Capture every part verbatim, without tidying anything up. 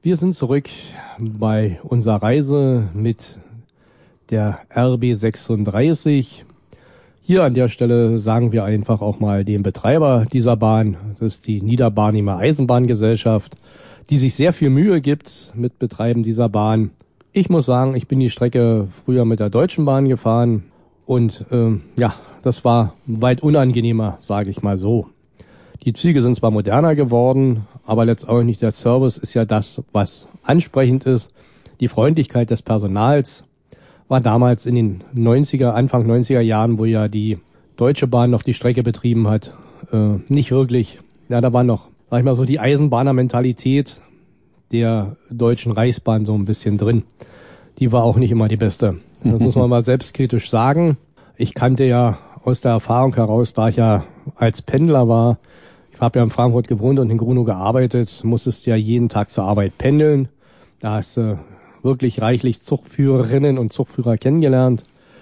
Wir sind zurück bei unserer Reise mit der R B sechsunddreißig. Hier an der Stelle sagen wir einfach auch mal dem Betreiber dieser Bahn, das ist die Niederbarnimer Eisenbahngesellschaft, die sich sehr viel Mühe gibt mit Betreiben dieser Bahn. Ich muss sagen, ich bin die Strecke früher mit der Deutschen Bahn gefahren und ähm, ja, das war weit unangenehmer, sage ich mal so. Die Züge sind zwar moderner geworden, aber letztendlich der Service ist ja das, was ansprechend ist. Die Freundlichkeit des Personals war damals in den neunziger, Anfang neunziger Jahren, wo ja die Deutsche Bahn noch die Strecke betrieben hat, äh, nicht wirklich. Ja, da war noch, sag ich mal so, die Eisenbahner-Mentalität der Deutschen Reichsbahn so ein bisschen drin. Die war auch nicht immer die beste. Das muss man mal selbstkritisch sagen. Ich kannte ja aus der Erfahrung heraus, da ich ja als Pendler war, ich habe ja in Frankfurt gewohnt und in Grunow gearbeitet, musstest ja jeden Tag zur Arbeit pendeln. Da hast du wirklich reichlich Zugführerinnen und Zugführer kennengelernt.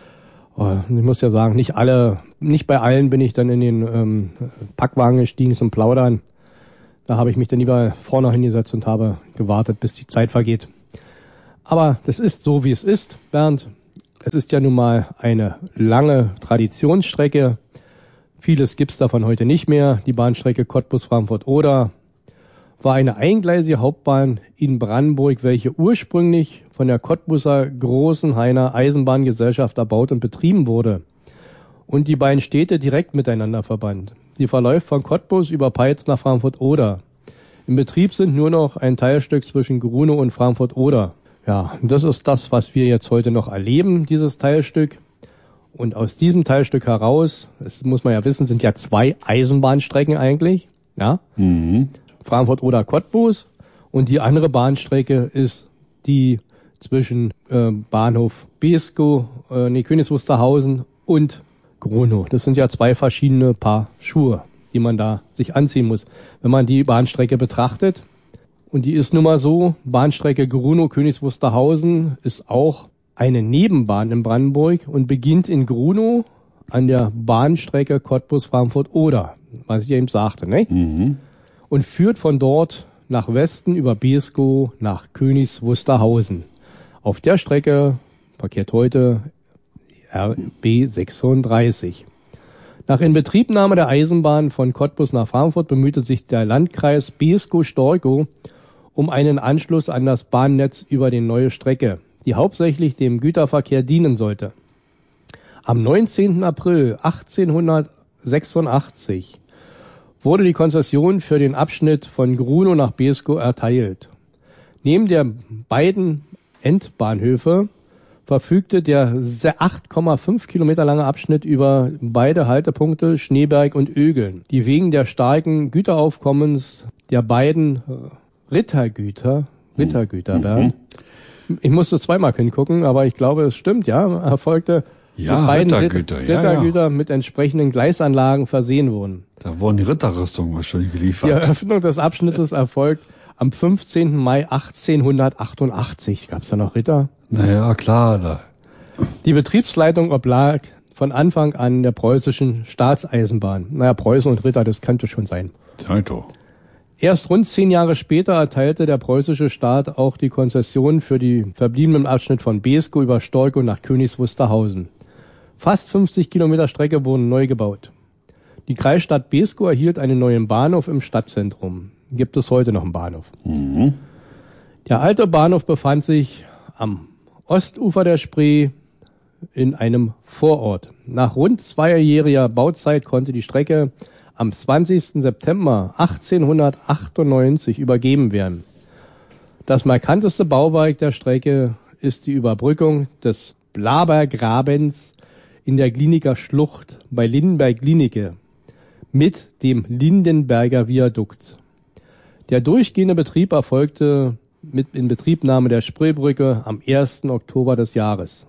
Ich muss ja sagen, nicht alle, nicht bei allen bin ich dann in den ähm, Packwagen gestiegen zum Plaudern. Da habe ich mich dann lieber vorne hingesetzt und habe gewartet, bis die Zeit vergeht. Aber das ist so, wie es ist, Bernd. Es ist ja nun mal eine lange Traditionsstrecke. Vieles gibt's davon heute nicht mehr. Die Bahnstrecke Cottbus-Frankfurt-Oder war eine eingleisige Hauptbahn in Brandenburg, welche ursprünglich von der Cottbuser Großenhainer Eisenbahngesellschaft erbaut und betrieben wurde und die beiden Städte direkt miteinander verband. Sie verläuft von Cottbus über Peitz nach Frankfurt-Oder. Im Betrieb sind nur noch ein Teilstück zwischen Grunow und Frankfurt-Oder. Ja, das ist das, was wir jetzt heute noch erleben, dieses Teilstück. Und aus diesem Teilstück heraus, das muss man ja wissen, sind ja zwei Eisenbahnstrecken eigentlich, ja. Mhm. Frankfurt-Oder-Cottbus und die andere Bahnstrecke ist die zwischen äh, Bahnhof Beeskow, äh, nee, Königs Wusterhausen und Grunow. Das sind ja zwei verschiedene Paar Schuhe, die man da sich anziehen muss. Wenn man die Bahnstrecke betrachtet, und die ist nun mal so, Bahnstrecke Grunow-Königs Wusterhausen ist auch eine Nebenbahn in Brandenburg und beginnt in Grunow an der Bahnstrecke Cottbus-Frankfurt-Oder, was ich eben sagte, ne? Mhm. Und führt von dort nach Westen über Beeskow nach Königs Wusterhausen. Auf der Strecke verkehrt heute R B sechsunddreißig. Nach Inbetriebnahme der Eisenbahn von Cottbus nach Frankfurt bemühte sich der Landkreis Beeskow-Storkow um einen Anschluss an das Bahnnetz über die neue Strecke, die hauptsächlich dem Güterverkehr dienen sollte. Am neunzehnten April achtzehnhundertsechsundachtzig wurde die Konzession für den Abschnitt von Grunow nach Beeskow erteilt. Neben der beiden Endbahnhöfe verfügte der acht Komma fünf Kilometer lange Abschnitt über beide Haltepunkte Schneeberg und Oegeln, die wegen der starken Güteraufkommens der beiden Rittergüter, Rittergüter, Bernd, ich musste zweimal hingucken, aber ich glaube, es stimmt, ja, erfolgte ja, die beiden Rittergüter, Ritter, Rittergüter ja, ja. mit entsprechenden Gleisanlagen versehen wurden. Da wurden die Ritterrüstungen wahrscheinlich geliefert. Die Eröffnung des Abschnittes erfolgt am fünfzehnten Mai achtzehnhundertachtundachtzig. Gab's da noch Ritter? Naja, klar. Da. Die Betriebsleitung oblag von Anfang an der preußischen Staatseisenbahn. Naja, Preußen und Ritter, das könnte schon sein. Taito. Erst rund zehn Jahre später erteilte der preußische Staat auch die Konzession für die verbliebenen Abschnitt von Beeskow über Storkow nach Königs Wusterhausen. Fast fünfzig Kilometer Strecke wurden neu gebaut. Die Kreisstadt Beeskow erhielt einen neuen Bahnhof im Stadtzentrum. Gibt es heute noch einen Bahnhof. Mhm. Der alte Bahnhof befand sich am Ostufer der Spree in einem Vorort. Nach rund zweijähriger Bauzeit konnte die Strecke am zwanzigsten September achtzehnhundertachtundneunzig übergeben werden. Das markanteste Bauwerk der Strecke ist die Überbrückung des Blabergrabens in der Gliniker Schlucht bei Lindenberg-Glienicke mit dem Lindenberger Viadukt. Der durchgehende Betrieb erfolgte mit Inbetriebnahme der Spreebrücke am ersten Oktober des Jahres.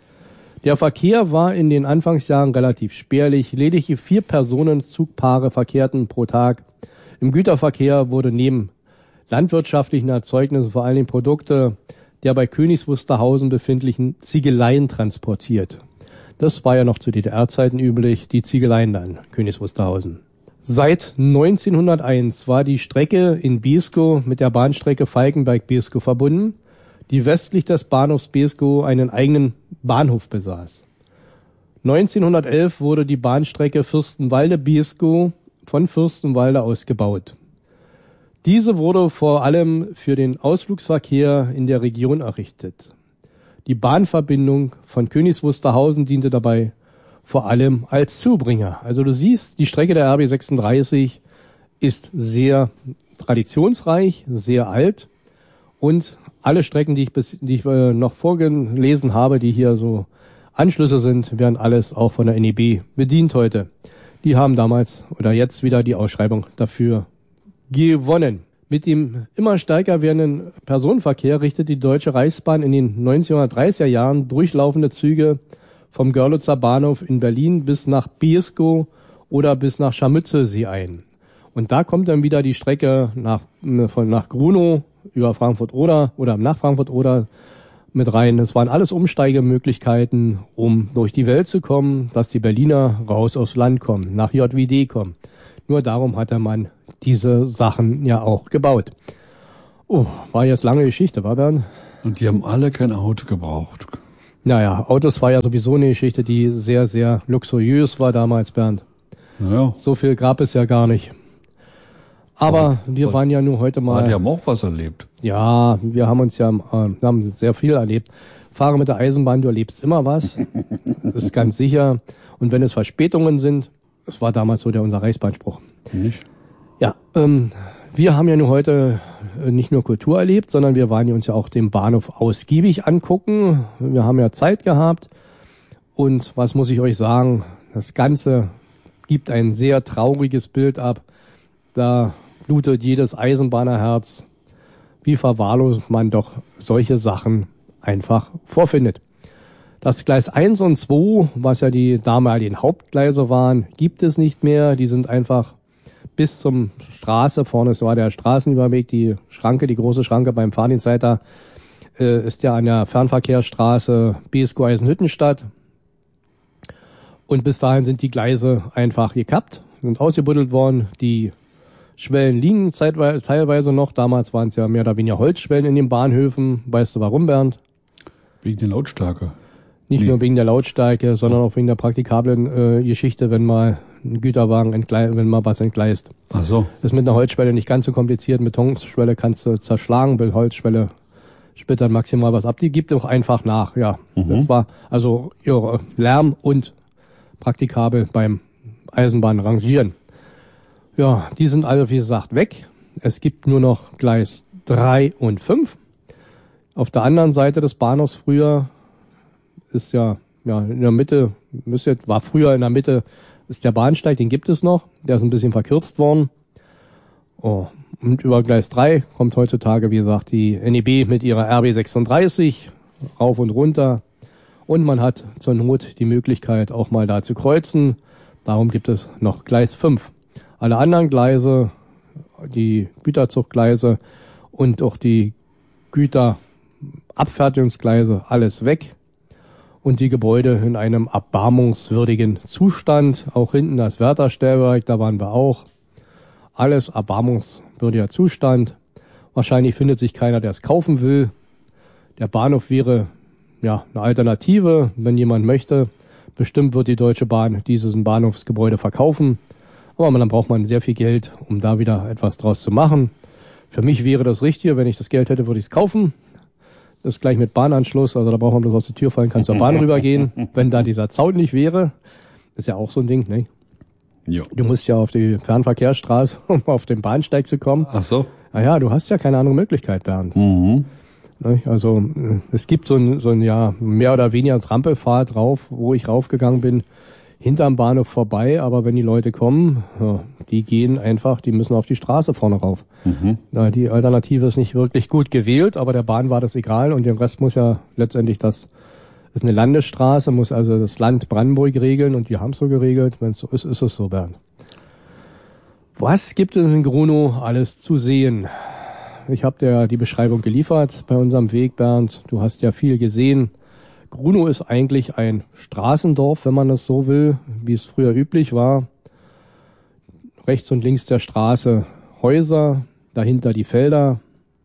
Der Verkehr war in den Anfangsjahren relativ spärlich. Lediglich vier Personenzugpaare verkehrten pro Tag. Im Güterverkehr wurde neben landwirtschaftlichen Erzeugnissen vor allen Dingen Produkte der bei Königs Wusterhausen befindlichen Ziegeleien transportiert. Das war ja noch zu D D R-Zeiten üblich, die Ziegeleien dann, Königs Wusterhausen. Seit neunzehnhunderteins war die Strecke in Beeskow mit der Bahnstrecke Falkenberg-Beeskow verbunden, die westlich des Bahnhofs Beeskow einen eigenen Bahnhof besaß. neunzehnhundertelf wurde die Bahnstrecke Fürstenwalde-Beeskow von Fürstenwalde aus gebaut. Diese wurde vor allem für den Ausflugsverkehr in der Region errichtet. Die Bahnverbindung von Königs Wusterhausen diente dabei vor allem als Zubringer. Also du siehst, die Strecke der R B sechsunddreißig ist sehr traditionsreich, sehr alt und alle Strecken, die ich, bis, die ich äh, noch vorgelesen habe, die hier so Anschlüsse sind, werden alles auch von der N E B bedient heute. Die haben damals oder jetzt wieder die Ausschreibung dafür gewonnen. Mit dem immer stärker werdenden Personenverkehr richtet die Deutsche Reichsbahn in den neunzehnhundertdreißiger Jahren durchlaufende Züge vom Görlitzer Bahnhof in Berlin bis nach Beeskow oder bis nach Scharmützelsee ein. Und da kommt dann wieder die Strecke nach, von, nach Grunow über Frankfurt-Oder oder nach Frankfurt-Oder mit rein. Das waren alles Umsteigemöglichkeiten, um durch die Welt zu kommen, dass die Berliner raus aufs Land kommen, nach J W D kommen. Nur darum hatte man diese Sachen ja auch gebaut. Oh, war jetzt lange Geschichte, war Bernd? Und die haben alle kein Auto gebraucht. Naja, Autos war ja sowieso eine Geschichte, die sehr, sehr luxuriös war damals, Bernd. Naja. So viel gab es ja gar nicht. Aber und, wir waren ja nur heute mal... Die haben auch was erlebt. Ja, wir haben uns ja äh, haben sehr viel erlebt. Fahre mit der Eisenbahn, du erlebst immer was. Das ist ganz sicher. Und wenn es Verspätungen sind, das war damals so der unser Reichsbahnspruch. Nicht? Ja, ähm, wir haben ja nur heute nicht nur Kultur erlebt, sondern wir waren uns ja auch den Bahnhof ausgiebig angucken. Wir haben ja Zeit gehabt. Und was muss ich euch sagen? Das Ganze gibt ein sehr trauriges Bild ab. Da blutet jedes Eisenbahnerherz, wie verwahrlost man doch solche Sachen einfach vorfindet. Das Gleis eins und zwei, was ja die damaligen Hauptgleise waren, gibt es nicht mehr. Die sind einfach bis zum Straße, vorne war der Straßenüberweg, die Schranke, die große Schranke beim Fahrdienstleiter, äh, ist ja an der Fernverkehrsstraße Beeskow-Eisenhüttenstadt. Und bis dahin sind die Gleise einfach gekappt, sind ausgebuddelt worden. Die Schwellen liegen zeitweise, teilweise noch. Damals waren es ja mehr oder weniger Holzschwellen in den Bahnhöfen. Weißt du warum, Bernd? Wegen der Lautstärke. Nicht Wie? nur wegen der Lautstärke, sondern auch wegen der praktikablen äh, Geschichte, wenn mal ein Güterwagen entgleist, wenn mal was entgleist. Ach so. Das ist mit einer Holzschwelle nicht ganz so kompliziert. Mit Betonschwelle kannst du zerschlagen, bei Holzschwelle splittern maximal was ab. Die gibt auch einfach nach, ja. Mhm. Das war also ja, Lärm und praktikabel beim Eisenbahnrangieren. Ja, die sind alle, wie gesagt, weg. Es gibt nur noch Gleis drei und fünf. Auf der anderen Seite des Bahnhofs früher ist ja, ja in der Mitte, müsste, war früher in der Mitte, ist der Bahnsteig, den gibt es noch. Der ist ein bisschen verkürzt worden. Oh, und über Gleis drei kommt heutzutage, wie gesagt, die N E B mit ihrer R B sechsunddreißig rauf und runter. Und man hat zur Not die Möglichkeit, auch mal da zu kreuzen. Darum gibt es noch Gleis fünf. Alle anderen Gleise, die Güterzuggleise und auch die Güterabfertigungsgleise, alles weg. Und die Gebäude in einem erbarmungswürdigen Zustand. Auch hinten das Wärterstellwerk, da waren wir auch. Alles erbarmungswürdiger Zustand. Wahrscheinlich findet sich keiner, der es kaufen will. Der Bahnhof wäre ja eine Alternative, wenn jemand möchte. Bestimmt wird die Deutsche Bahn dieses Bahnhofsgebäude verkaufen. Aber dann braucht man sehr viel Geld, um da wieder etwas draus zu machen. Für mich wäre das Richtige, wenn ich das Geld hätte, würde ich es kaufen. Das ist gleich mit Bahnanschluss, also da braucht man bloß aus der Tür fallen, kann zur Bahn rübergehen. Wenn da dieser Zaun nicht wäre, ist ja auch so ein Ding, ne? Jo. Du musst ja auf die Fernverkehrsstraße, um auf den Bahnsteig zu kommen. Ach so. Naja, du hast ja keine andere Möglichkeit, Bernd. Mhm. Also es gibt so ein, so ein ja, mehr oder weniger Trampelpfad drauf, wo ich raufgegangen bin, hinterm Bahnhof vorbei, aber wenn die Leute kommen, ja, die gehen einfach, die müssen auf die Straße vorne rauf. Mhm. Na, die Alternative ist nicht wirklich gut gewählt, aber der Bahn war das egal und den Rest muss ja letztendlich das, ist eine Landesstraße, muss also das Land Brandenburg regeln und die haben es so geregelt. Wenn es so ist, ist es so, Bernd. Was gibt es in Grunow alles zu sehen? Ich habe dir die Beschreibung geliefert bei unserem Weg, Bernd. Du hast ja viel gesehen. Grunow ist eigentlich ein Straßendorf, wenn man das so will, wie es früher üblich war. rechts und links der Straße Häuser, dahinter die Felder.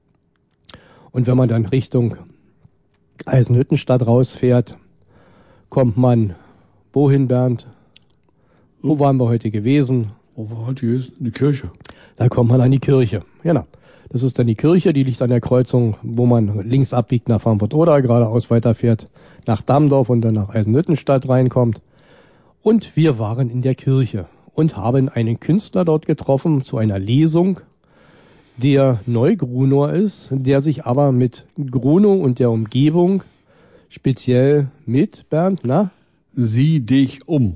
Und wenn man dann Richtung Eisenhüttenstadt rausfährt, kommt man, wohin, Bernd? Wo waren wir heute gewesen? Wo war heute gewesen? Die Kirche. Da kommt man an die Kirche. Genau. Das ist dann die Kirche, die liegt an der Kreuzung, wo man links abbiegt nach Frankfurt-Oder, geradeaus weiterfährt nach Dammdorf und dann nach Eisenhüttenstadt reinkommt. Und wir waren in der Kirche und haben einen Künstler dort getroffen zu einer Lesung, der Neugrunow ist, der sich aber mit Grunow und der Umgebung speziell mit, Bernd, na? Sieh dich um.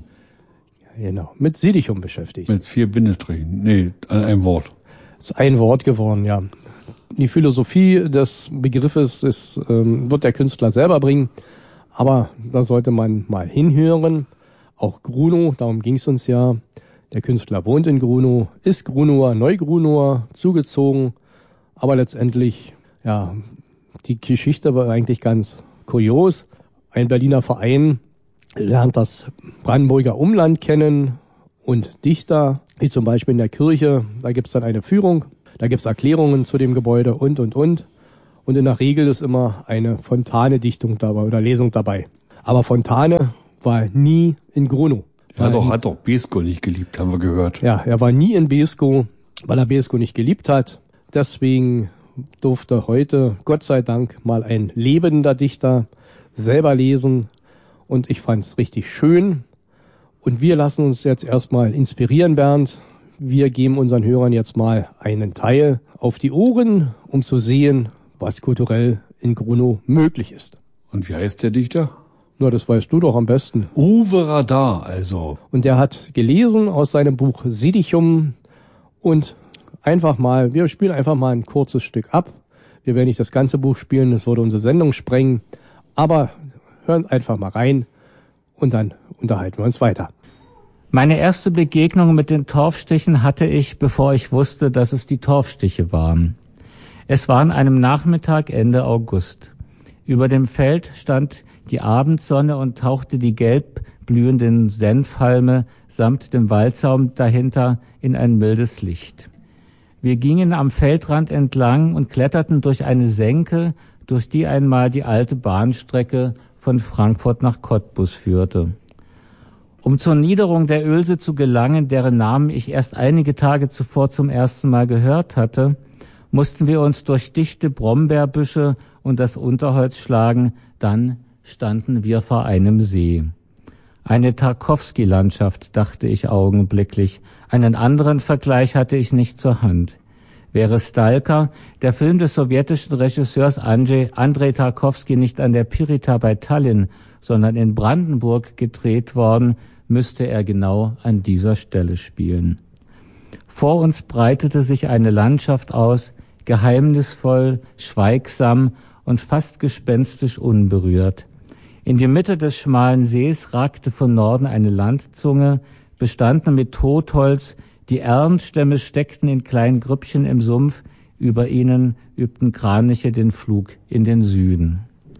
Ja, genau, mit Sieh dich um beschäftigt. Mit vier Bindestrichen. Nee, an einem Wort. Ist ein Wort geworden, ja. Die Philosophie des Begriffes ist, ähm, wird der Künstler selber bringen, aber da sollte man mal hinhören. Auch Grunow, darum ging es uns ja. Der Künstler wohnt in Grunow, ist Grunower, Neugrunower, zugezogen, aber letztendlich, ja, die Geschichte war eigentlich ganz kurios. Ein Berliner Verein lernt das Brandenburger Umland kennen und Dichter, wie zum Beispiel in der Kirche, da gibt's dann eine Führung, da gibt's Erklärungen zu dem Gebäude und, und, und. Und in der Regel ist immer eine Fontane-Dichtung dabei oder Lesung dabei. Aber Fontane war nie in Grunow. Er hat doch, hat doch Beeskow nicht geliebt, haben wir gehört. Ja, er war nie in Beeskow, weil er Beeskow nicht geliebt hat. Deswegen durfte heute, Gott sei Dank, mal ein lebender Dichter selber lesen. Und ich fand's richtig schön. Und wir lassen uns jetzt erstmal inspirieren, Bernd. Wir geben unseren Hörern jetzt mal einen Teil auf die Ohren, um zu sehen, was kulturell in Grunow möglich ist. Und wie heißt der Dichter? Na, das weißt du doch am besten. Uwe Radar, also. Und der hat gelesen aus seinem Buch Sieh dich um und einfach mal, wir spielen einfach mal ein kurzes Stück ab. Wir werden nicht das ganze Buch spielen, das würde unsere Sendung sprengen. Aber hören einfach mal rein und dann unterhalten wir uns weiter. Meine erste Begegnung mit den Torfstichen hatte ich, bevor ich wusste, dass es die Torfstiche waren. Es war an einem Nachmittag Ende August. Über dem Feld stand die Abendsonne und tauchte die gelb blühenden Senfhalme samt dem Waldsaum dahinter in ein mildes Licht. Wir gingen am Feldrand entlang und kletterten durch eine Senke, durch die einmal die alte Bahnstrecke von Frankfurt nach Cottbus führte. Um zur Niederung der Oelse zu gelangen, deren Namen ich erst einige Tage zuvor zum ersten Mal gehört hatte, mussten wir uns durch dichte Brombeerbüsche und das Unterholz schlagen, dann standen wir vor einem See. Eine Tarkowski-Landschaft, dachte ich augenblicklich. Einen anderen Vergleich hatte ich nicht zur Hand. Wäre Stalker, der Film des sowjetischen Regisseurs Andrzej Andrei Tarkowski, nicht an der Pirita bei Tallinn, sondern in Brandenburg gedreht worden, müsste er genau an dieser Stelle spielen. Vor uns breitete sich eine Landschaft aus, geheimnisvoll, schweigsam und fast gespenstisch unberührt. In die Mitte des schmalen Sees ragte von Norden eine Landzunge, bestanden mit Totholz, die Erlenstämme steckten in kleinen Grüppchen im Sumpf, über ihnen übten Kraniche den Flug in den Süden.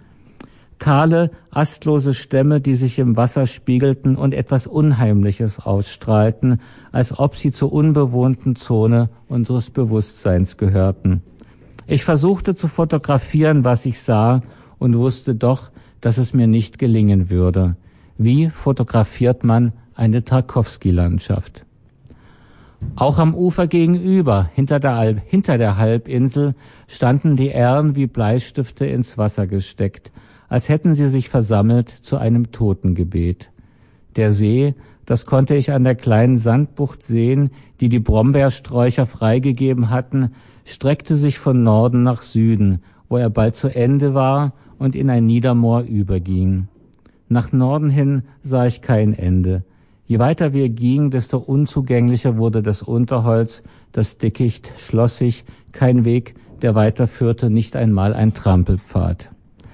Kahle, astlose Stämme, die sich im Wasser spiegelten und etwas Unheimliches ausstrahlten, als ob sie zur unbewohnten Zone unseres Bewusstseins gehörten. Ich versuchte zu fotografieren, was ich sah, und wusste doch, dass es mir nicht gelingen würde. Wie fotografiert man eine Tarkowski-Landschaft? Auch am Ufer gegenüber, hinter der, Alp, hinter der Halbinsel, standen die Ähren wie Bleistifte ins Wasser gesteckt, als hätten sie sich versammelt zu einem Totengebet. Der See, das konnte ich an der kleinen Sandbucht sehen, die die Brombeersträucher freigegeben hatten, streckte sich von Norden nach Süden, wo er bald zu Ende war und in ein Niedermoor überging. Nach Norden hin sah ich kein Ende. Je weiter wir gingen, desto unzugänglicher wurde das Unterholz, das Dickicht schloss sich, kein Weg, der weiterführte, nicht einmal ein Trampelpfad.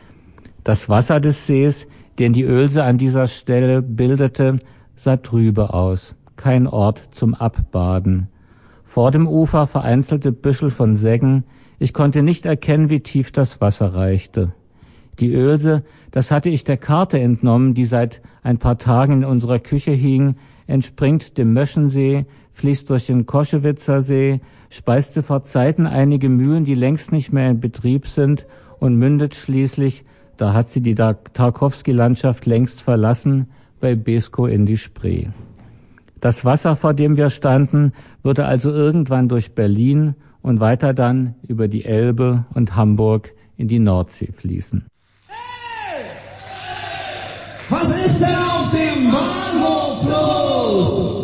Das Wasser des Sees, den die Oelse an dieser Stelle bildete, sah trübe aus, kein Ort zum Abbaden. Vor dem Ufer vereinzelte Büschel von Seggen, ich konnte nicht erkennen, wie tief das Wasser reichte. Die Oelse, das hatte ich der Karte entnommen, die seit ein paar Tagen in unserer Küche hing, entspringt dem Möschensee, fließt durch den Koschewitzer See, speiste vor Zeiten einige Mühlen, die längst nicht mehr in Betrieb sind, und mündet schließlich, da hat sie die Tarkowski-Landschaft längst verlassen, bei Beeskow in die Spree. Das Wasser, vor dem wir standen, würde also irgendwann durch Berlin und weiter dann über die Elbe und Hamburg in die Nordsee fließen. Hey! Was ist denn auf dem Bahnhof los?